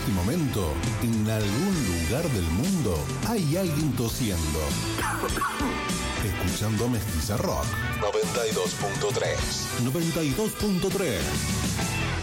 este momento, en algún lugar del mundo, hay alguien tosiendo. Escuchando Mestiza Rock 92.3.